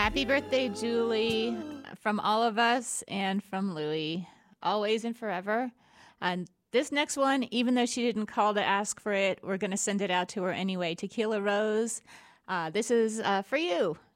Happy birthday, Julie, from all of us and from Louie, always and forever. And this next one, even though she didn't call to ask for it, we're going to send it out to her anyway. Tequila Rose, this is for you.